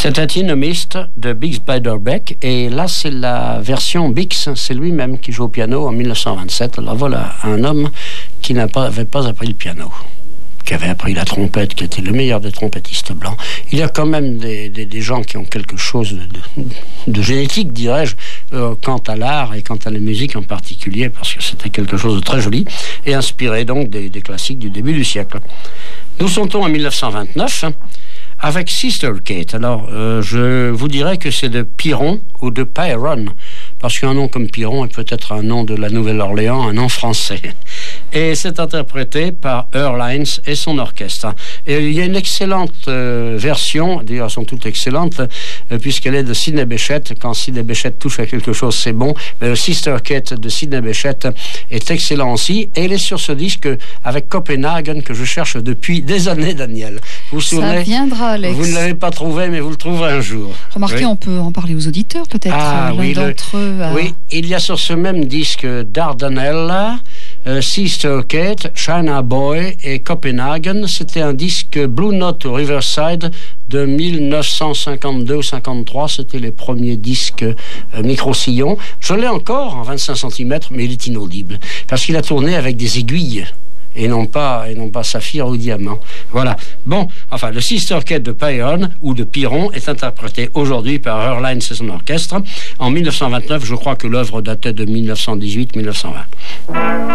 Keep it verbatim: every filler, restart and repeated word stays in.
C'était In a Mist de Bix Beiderbecke, et là c'est la version Bix, c'est lui-même qui joue au piano en mille neuf cent vingt-sept. Alors voilà un homme qui n'avait pas appris le piano, qui avait appris la trompette, qui était le meilleur des trompettistes blancs. Il y a quand même des, des, des gens qui ont quelque chose de, de, de génétique, dirais-je, euh, quant à l'art et quant à la musique en particulier, parce que c'était quelque chose de très joli et inspiré donc des, des classiques du début du siècle. Nous sommes en mille neuf cent vingt-neuf avec Sister Kate. Alors, euh, je vous dirais que c'est de Piron ou de Pyron, parce qu'un nom comme Piron est peut-être un nom de la Nouvelle-Orléans, un nom français. Et c'est interprété par Earl Hines et son orchestre. Et il y a une excellente euh, version, d'ailleurs elles sont toutes excellentes, euh, puisqu'elle est de Sidney Bechet. Quand Sidney Bechet touche à quelque chose, c'est bon. Mais le Sister Kate de Sidney Bechet est excellent aussi. Et il est sur ce disque avec Copenhagen que je cherche depuis des années, Daniel. Vous vous souvenez ? Ça viendra, Alex. Vous ne l'avez pas trouvé, mais vous le trouverez un jour. Remarquez, oui. On peut en parler aux auditeurs, peut-être. Ah, l'un oui, d'entre le... eux. A... Oui, il y a sur ce même disque Dardanella, Euh, Sister Kate, China Boy et Copenhagen. C'était un disque Blue Note au Riverside de mille neuf cent cinquante-deux cinquante-trois. C'était les premiers disques euh, micro-sillon. Je l'ai encore en vingt-cinq centimètres, mais il est inaudible parce qu'il a tourné avec des aiguilles et non pas, et non pas saphir ou diamant. Voilà. Bon, enfin, le Sister Kate de Pyron ou de Piron est interprété aujourd'hui par Earl Hines et son orchestre. En mille neuf cent vingt-neuf, je crois que l'œuvre datait de mille neuf cent dix-huit mille neuf cent vingt.